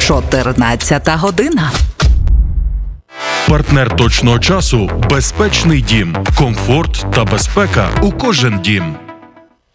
14 година. Партнер точного часу – Безпечний дім. Комфорт та безпека у кожен дім.